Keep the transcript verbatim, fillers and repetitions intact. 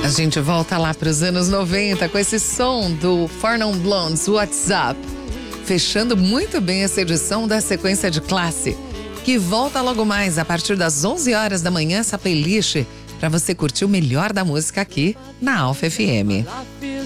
A gente volta lá para os anos noventa com esse som do Four Non Blondes, WhatsApp. Fechando muito bem essa edição da Sequência de Classe, que volta logo mais a partir das onze horas da manhã, essa playlist para você curtir o melhor da música aqui na Alfa F M.